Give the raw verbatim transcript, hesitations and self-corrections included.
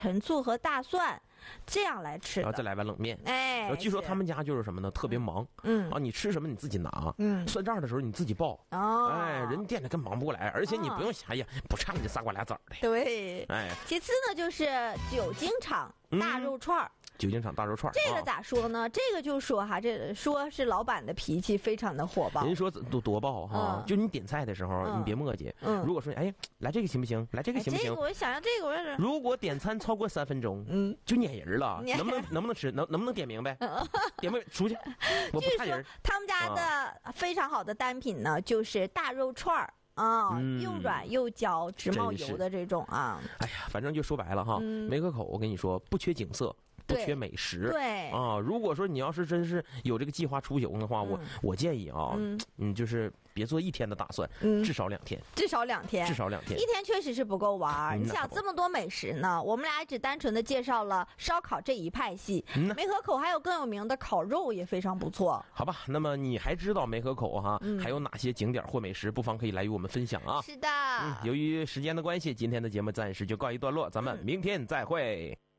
陈醋和大蒜，这样来吃的。 然后再来碗冷面。 哎， 然后据说他们家就是什么呢？特别忙。 嗯啊，你吃什么你自己拿。 嗯， 算账的时候你自己报。 哦， 哎，人家店里根忙不过来，而且你不用想呀，不差你仨瓜俩枣的。 对。 哎， 其次呢，就是久经厂大肉串儿。 嗯九经厂大肉串， 这个咋说呢？啊、这个就说哈，这说是老板的脾气非常的火爆。 人说多多爆哈，嗯、就你点菜的时候，嗯、你别磨叽。嗯，如果说哎，来这个行不行？来这个行不行？ 哎、这个我想要这个，我是。 如果点餐超过三分钟，嗯，就撵人了。能不能能不能吃？能能不能点明白？点明白出去，我不差人。 他们家的非常好的单品呢，就是大肉串儿。啊、嗯，又软又焦，直冒油的这种啊！ 哎呀，反正就说白了哈，嗯、梅河口我跟你说，不缺景色，不缺美食， 对啊。如果说你要是真是有这个计划出游的话，嗯、我我建议啊，嗯，你就是别做一天的打算，嗯、至少两天， 至少两天， 至少两天， 一天确实是不够玩。 嗯、 你想这么多美食呢？我们俩只单纯的介绍了烧烤这一派系，嗯、梅河口还有更有名的烤肉也非常不错。 好吧，那么你还知道梅河口哈、嗯、还有哪些景点或美食？不妨可以来与我们分享啊。 是的， 嗯，由于时间的关系，今天的节目暂时就告一段落，咱们明天再会。